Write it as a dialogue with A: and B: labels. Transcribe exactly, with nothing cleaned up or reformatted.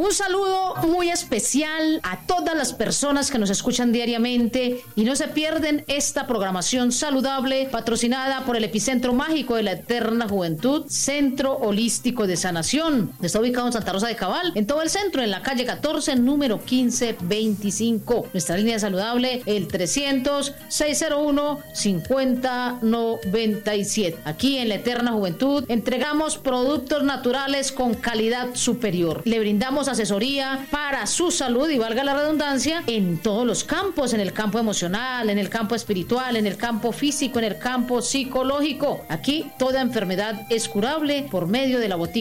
A: Un saludo muy especial a todas las personas que nos escuchan diariamente y no se pierden esta programación saludable patrocinada por el Epicentro Mágico de la Eterna Juventud, Centro Holístico de Sanación. Está ubicado en Santa Rosa de Cabal, en todo el centro, en la calle catorce, número quince veinticinco. Nuestra línea saludable, el trescientos, seiscientos uno, cincuenta noventa y siete. Aquí en la Eterna Juventud entregamos productos naturales con calidad superior. Le brindamos asesoría para su salud y valga la redundancia en todos los campos, en el campo emocional, en el campo espiritual, en el campo físico, en el campo psicológico. Aquí toda enfermedad es curable por medio de la botica